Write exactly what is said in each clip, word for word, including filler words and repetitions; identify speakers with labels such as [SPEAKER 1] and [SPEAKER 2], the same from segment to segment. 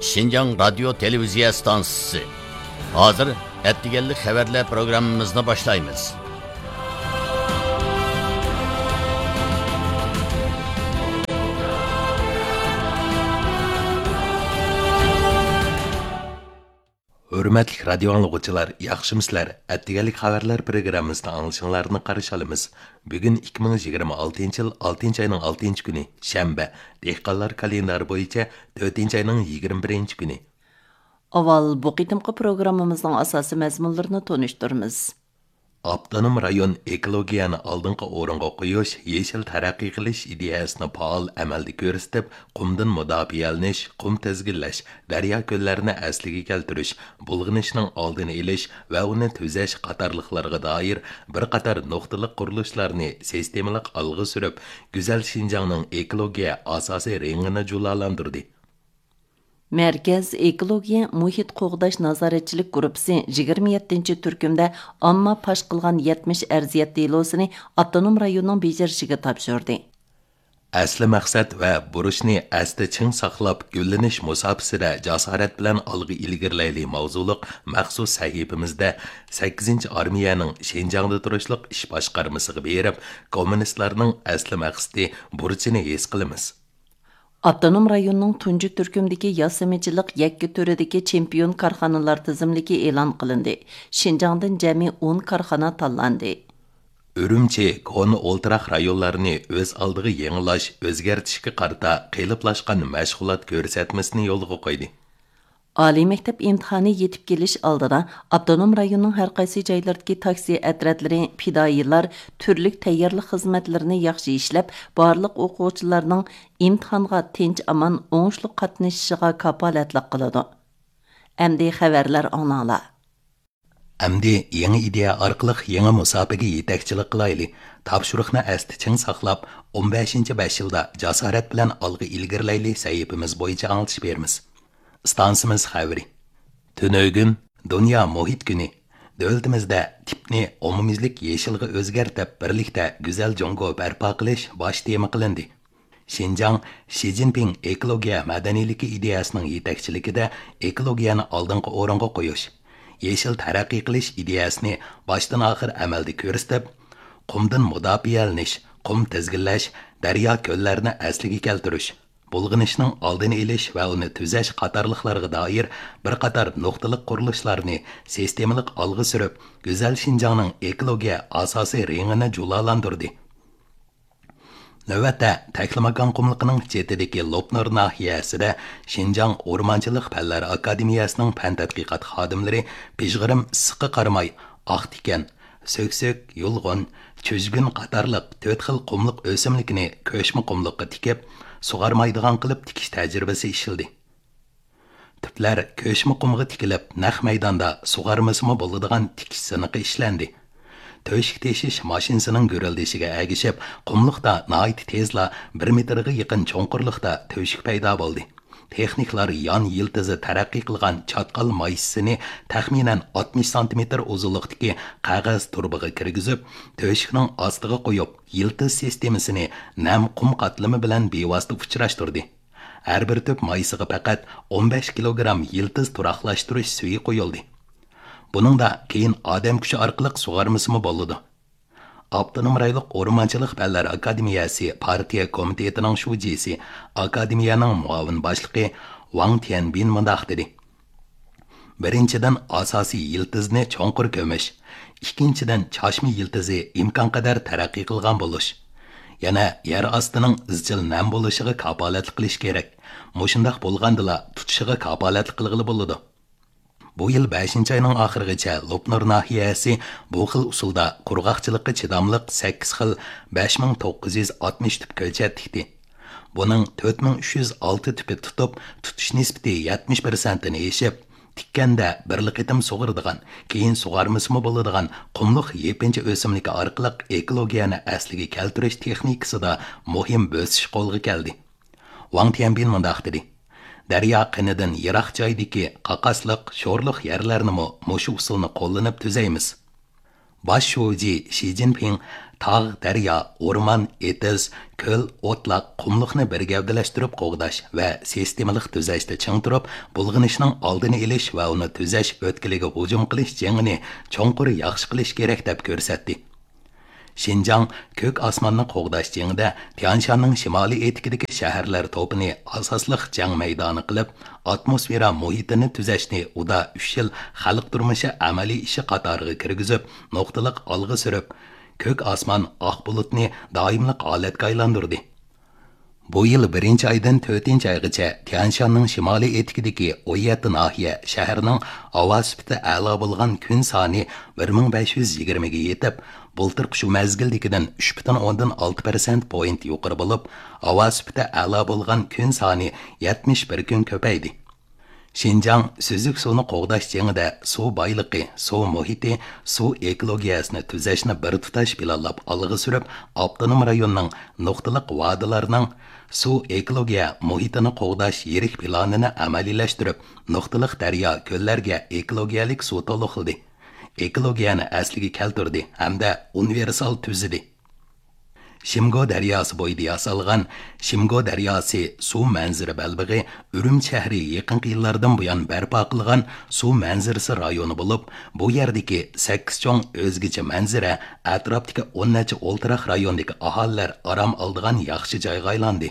[SPEAKER 1] Şinjan Radyo Televiziya Stansiyası. Hazır ettigenlik haberler programımızını başlayımız.
[SPEAKER 2] Hürmetlik radyo anlıqçılar, yaxşımıslar. Ettigenlik haberler programımızda anılışınlarını qarışalımız. Bugün iki ming yigirma oltinchi yıl oltinchi ayının oltinchi günü, Şembe. Dehqonlar kalendari bo'yicha to'rtinchi ayının yigirma birinchi günü.
[SPEAKER 3] Aval bu qitimqi programımızın asası məzmunlarını tonuşturmuz.
[SPEAKER 2] Avtonom rayon ekologiyani oldingi o'ringa qo'yish, yeshil taraqqiy qilish ideyasini faol amalda ko'rsatib, qumdan mudofialanish, qum tizginlash, daryo ko'llarini asliga keltirish, bulg'inishning oldini olish va uni tuzash qatorliqlarga doir bir qator nuqtali qurilishlarni sistemalik olg'a surib, go'zal Şinjanning ekologiya asosiy rengini julalantirdi.
[SPEAKER 3] Merkez Ekologiya Muhit Qo'g'dash Nazoratchilik Gruppasi yigirma yettinchi turkumda amma pash qilgan yetmish arziyat delosini avtonom rayonning bejirishiga topshirdi.
[SPEAKER 2] Asli maqsad va burishni asli ching saqlab, gullanish musofasida jasorat bilan olg'a ilgirlayli mavzuliq maxsus sahifamizda sakkizinchi armiyaning Şinjangda turishliq ish boshqarmasiga berib, kommunistlarning asli maqsadi burchini his qilamiz.
[SPEAKER 3] Avtonom rayonning tunji turkumdagi yasamichilik yakka turidagi chempion korxonalar tizimligi e'lon qilindi. Şinjangdan jami o'n korxona tanlandi.
[SPEAKER 2] Үрімчі, Кон Олтырақ районларыны өз алдығы еңілаш, өзгертішкі қарта қиылыплашқан мәшғулат көрсетмесini yolға қойды.
[SPEAKER 3] Ali məktəb imtihani yetib geliş aldıda avtonom rayonun hər qaysı joylardakı taksi ətrətləri, fidayilar türlük tayyorlik xizmatlarini yaxşı işləb, barlıq o'quvchilarning imtihanga tinch aman o'ngishli qatnashishiga kapolatlik qiladi. Əmdi xəbərlər anala.
[SPEAKER 2] Әмді еңі идея арқылық еңі мұсапыға етекчілік қылайлы. Тапшырықны әсті чың сақлап, o'n beshinchi besh yılda jasorat bilan algı ilgirlaylı sayıpımız boyunca anlatış berimiz. Stansımız xəvri. Tünögün Dünya Muhit Günü. Dövlətimizdə tipni omumizlik yeşilgə özgərtib birlikdə güzel jongo bərpa qilish baş tema qılındı. Şinjan, Xi Jinping ekologiya madaniyaligi ideyasının yetakchiligida ekologiyani oldingi o'ringa qo'yish, yeşil taraqqiy qilish ideyasini boshdan oxir amalda ko'rsatib, qumdan mudofialanish, qum tizginlash, daryo ko'llarni asliga keltirish, bulg'inishning oldini olish va uni tuzash qatorliqlarga doir bir qator nuqtali qurilishlarni sistemalik olg'a surib, go'zal Şinjanning ekologiya asosiy rengini julalantirdi. Növətdə, Təklimakan qumluğunun chetidagi Lopnor nahiyasida Şinjan O'rmonchilik fanlari akademiyasining fan tadqiqot xodimlari pishg'irim issiqqa qaramay oq tikan, so'ksok, yulg'un, cho'zgun qatorliq to'rt xil qumliq o'simlikni ko'shma qumliqqa tikib, sug'armaydigan qilib tikish tajribasi ishildi. Tiplar ko'shma qumga tikilib, naq maydonda sug'armasimi bo'ladigan tikish siniqi ishlandi. Töşük teşiş maşinsinin görüldüşüge əgişib, qumluqda naiti tezla bir metrga yaqin çoңqurluqda töşük payda boldu. Texniklar yan yıldızı tərəqqi qılğan çatqal maysisini təxminən oltmish santimetr uzunluqdaki qağaz turbağa kirgizib, töşükning ostiga qo'yib, yıldız sistemasini nam qum qatlimi bilan bevosita uchrashtirdi. Har bir tüp maysiga faqat o'n besh kilogram yıldız turaqlashtirish suvi qo'yildi. Buningda keyin odam kuchi orqali sug'armasimi bo'ladi. Avtonom rayonlik o'rmonchilik fanlari akademiyasi partiya komitetining shujisi, akademiyaning muavin boshlig'i Wang Tianbin mundaq dedi. Birinchidan asosiy yildizni cho'nqur ko'mish, ikkinchidan chashma yildizi imkon qadar taraqqiy qilgan bo'lish. Yana yer ostining izchil nam bo'lishiga kapolatlik qilish kerak. Mushundaq bo'lgandila tutishiga kapolatlik qilg'ili bo'ladi. Bu yıl beshinchi ayning oxirigacha Lopnor nahiyasi bu xil usulda qurg'oqchilikqa chidamliq sakkiz xil besh ming to'qqiz yuz oltmish tip ko'chat tikdi. Buning to'rt ming uch yuz olti tipi tutib, tutish nisbati yetmish persentini eshib, tikkanda birli qitim sug'irdigan, keyin sug'armasimi bo'ladigan qumliq yepinchi o'simlik orqali ekologiyani asliga keltirish texnikasida muhim bosish qo'lga keldi. Wang Tianbin mundaq dedi. Daryo qinidan yiroq joydagi qaqasliq, sho'rliq yerlarni mushu usulni qo'llanib tuzaymiz. Baş şouji Xi Jinping tağ, daryo, o'rmon, etiz, ko'l, o'tloq, qumliqni bir gavdalashtirib qo'g'dash va sistemalik tuzashda ching turib, bulg'inishning oldini olish va uni tuzash o'tkiliga hujum qilish jangini cho'nqur yaxshi qilish kerak deb ko'rsatdi. Şinjan ko'k osmonni qo'g'dash jangida Tianshanning shimoliy etikidagi shaharlar to'pini asosliq jang maydoni qilib, atmosfera muhitini tuzashni uda uch yil xalq turmushi amaliy ishi qatoriga kirgizib, nuqtaliq olg'a surib, ko'k osmon oq bulutni doimliq holatga aylantirdi. Bu yil birinchi aydan to'rtinchi oygacha Tianshanning shimoliy etikidagi o'n yetti nahiya shaharning havo sifati a'lo bo'lgan kun soni bir ming besh yuz yigirma ga yetib, bultirq shu mezgildagidan uch butun o'ndan olti persent point yuqori bo'lib, havo sifati a'lo bo'lgan kun soni yetmish bir kun ko'paydi. Şinjan süzük suvni qo'g'dash jangida suv boyligi, suv muhiti, suv ekologiyasini tuzashni bir tutash planlab olg'a surib, avtonom rayonning nuqtaliq vodilarning suv ekologiya muhitini qo'g'dash yirik planini amaliyalashtirib, nuqtaliq daryo, ko'llarga ekologiyalik suv to'liqildi. Ekologiyani asliga keltirdi hamda universal tuzidi. Shimgo daryosi bo'yida yasalgan Shimgo daryosi suv manzara balbig'i Urum shahri yaqinqi yillardan buyon barpo qilgan suv manzarasi rayoni bo'lib, bu yerdagi sakkiz cho'ng o'zgacha manzara atrofdagi o'n necha o'ltiraq rayondagi aholilar aram oldigan yaxshi joyga aylandi.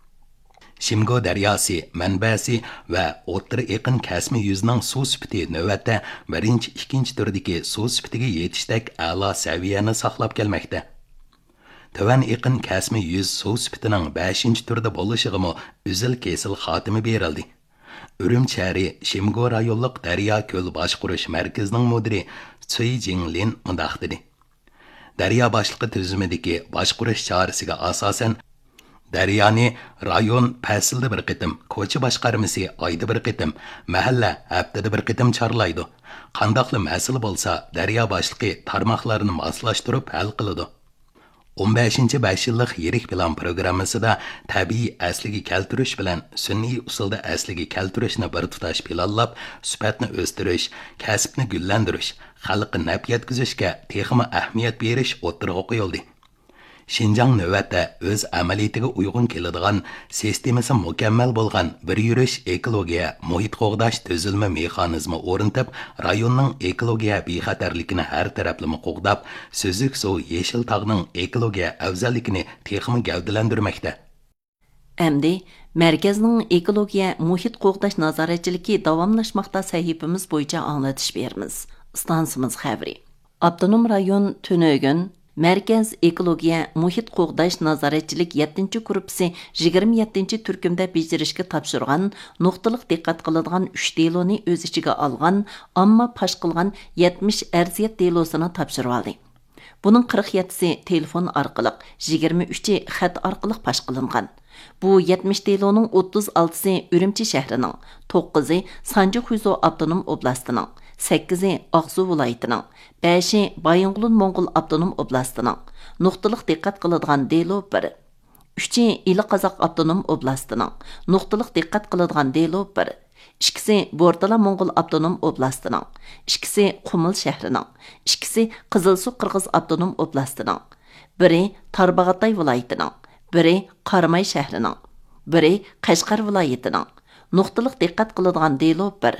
[SPEAKER 2] Shimgo daryosi manbasi va o'rta yaqin kasmi yuzining suv sifati navbatda birinchi ikkinchi turdagi suv sifatiga yetishdak a'lo saviyani saqlab kelmoqda. Töven iqin kasmi yüz suv sifatining beshinchi turda bo'lishig'imi uzil kesil xotimi berildi. Urum shahri Shimgo rayonliq daryo ko'l boshqarish markazining mudiri Cui Jinglin mundaq dedi. Daryo boshliqi tuzumidagi boshqarish chorasiga asosan daryoni rayon faslda bir qitim, ko'cha boshqarmasi oyda bir qitim, mahalla haftada bir qitim chorlaydi. Qandoqli masala bo'lsa, daryo boshliqi tarmoqlarni moslashtirib hal qiladi. o'n beshinchi besh yillik yirik plan programmasida tabiiy asliga keltirish bilan sun'iy usulda asliga keltirishni bir tutash planlab, sifatni o'stirish, kasbni gullantirish, xalqqa naf yetkazishga texmi ahamiyat berish o'tirg'a qo'yildi. Şinjan növətdə öz əməliyyətinə uyğun keladigan, sistemasi mukammal bo'lgan bir yurish ekologiya, muhit qo'g'dash tuzilma mexanizmi o'rnatib, rayonning ekologiya bexatarligini har taraflama qo'g'dab, Suzuk suv Yeshil tog'ning ekologiya afzalligini texmi gavdalantirmoqda.
[SPEAKER 3] Әмді, mərkəzning ekologiya, muhit qo'g'dash nazoratchiligi davomlashmoqda sahifamiz bo'yicha anglatish beramiz. Stansimiz xəbri. Avtonom rayon Tönögün Mərkəz ekologiya, muhit qo'g'dash nazoratchilik yettinchi gruppasi yigirma yettinchi turkumda bejirishga topshirgan, nuqtaliq diqqat qiladigan uch deloni o'z ichiga olgan, ammo pash qilgan yetmish arziyat delosini topshirib oldi. Buning qirq yettisi telefon orqali, yigirma uchi xat orqali pash qilingan. Bu yetmish deloning o'ttiz oltisi Urumchi shahrining, to'qqizi Sanjixuzo avtonom oblastining, sakkizi Aqsu viloyatining, beshi Baying'ulun Mo'ng'ul avtonom oblastining, nuqtaliq diqqat qiladigan delo bir, uchi Iliqozoq avtonom oblastining, nuqtaliq diqqat qiladigan delo bir, ikkisi Bo'rtala Mo'ng'ul avtonom oblastining, ikkisi Qumul shahrining, ikkisi Qizilsuv Qirg'iz avtonom oblastining, biri Tarbag'atay viloyatining, biri Qarmay shahrining, biri Qashqar viloyatining, nuqtaliq diqqat qiladigan delo bir.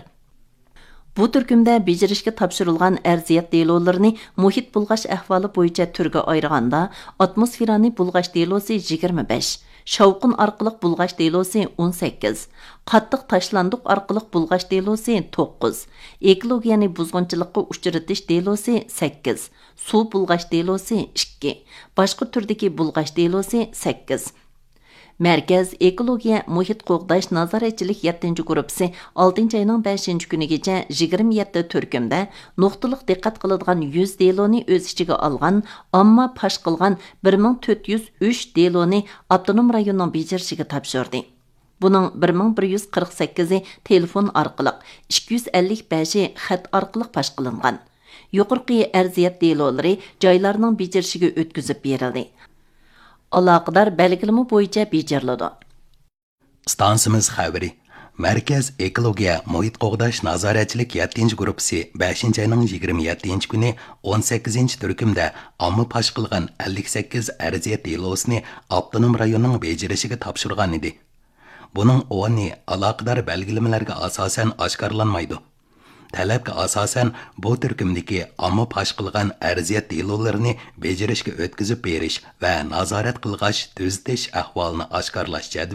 [SPEAKER 3] Bu turkumda bejirishga topshirilgan arziyat delolarini muhit bulg'ash ahvoli bo'yicha turga ayirganda, atmosferani bulg'ash delosi yigirma besh, shovqin orqali bulg'ash delosi o'n sakkiz, qattiq tashlandiq orqali bulg'ash delosi to'qqiz, ekologiyani buzg'unchilikqa uchratish delosi sakkiz, suv bulg'ash delosi ikki, boshqa turdagi bulg'ash delosi sakkiz. Mərkəz ekologiya, muhit qo'g'dash nazoratchilik yettinchi gruppasi oltinchi ayning beshinchi kunigacha yigirma yetti turkumda nuqtaliq diqqat qiladigan yuz deloni o'z ichiga olgan, ammo pash qilgan bir ming to'rt yuz uch deloni avtonom rayonning bejirishiga topshirdi. Buning bir ming bir yuz qirq sakkizi telefon orqali, ikki yuz ellik beshi xat orqali pash qilingan. Yuqorqi arziyat delolari joylarning bejirishiga o'tkazib berildi. Aloqador belgilimi bo'yicha bejiriladi.
[SPEAKER 2] Stansimiz xabari. Markaz Ekologiya Muhit Qo'g'dash Nazoratchilik yettinchi guruhi beshinchi oyning yigirma yettinchi kuni o'n sakkizinchi turkumda omma pash qilgan ellik sakkiz arziyat delosini avtonom rayonning bejirishiga topshirgan edi. Buning o'rni aloqador belgilamalariga asosan oshkorlanmaydi. Talabga asosan bu turkumdagi omma pash qilgan arziyat delolarini bejirishga o'tkazib berish va nazorat qilg'ash tuzitish ahvolini oshkorlash